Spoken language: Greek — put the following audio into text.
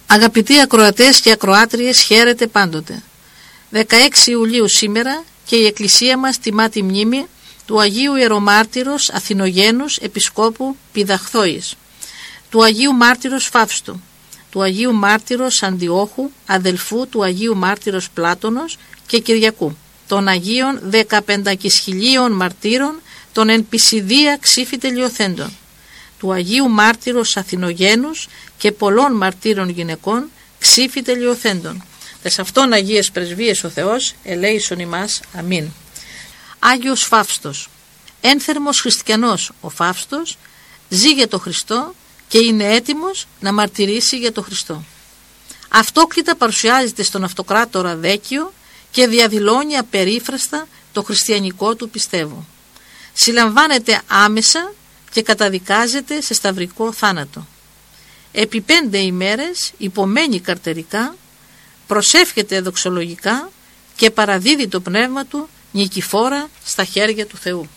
Αγαπητοί ακροατές και ακροάτριες, χαίρετε πάντοτε. 16 Ιουλίου σήμερα και η Εκκλησία μας τιμά τη μνήμη του Αγίου Ιερομάρτυρος Αθηνογένους Επισκόπου Πηδαχθόης, του Αγίου Μάρτυρος Φαύστου, του Αγίου Μάρτυρος Αντιόχου, αδελφού του Αγίου Μάρτυρος Πλάτωνος και Κυριακού, των Αγίων 15.000 μαρτύρων των εν Πισιδία ξύφη τελειοθέντων, του Αγίου Μάρτυρος Αθηνογένους και πολλών μαρτύρων γυναικών ξύφη τελειοθέντων. Τες αυτών Αγίες Πρεσβείες ο Θεός ελέησον ημάς. Αμήν. Άγιος Φαύστος. Ένθερμος χριστιανός ο Φαύστος ζει για το Χριστό και είναι έτοιμος να μαρτυρήσει για το Χριστό. Αυτόκλητα παρουσιάζεται στον αυτοκράτορα Δέκιο και διαδηλώνει απερίφραστα το χριστιανικό του πιστεύω. Συλλαμβάνεται άμεσα και καταδικάζεται σε σταυρικό θάνατο. Επί 5 ημέρες υπομένει καρτερικά, προσεύχεται δοξολογικά και παραδίδει το πνεύμα του νικηφόρα στα χέρια του Θεού.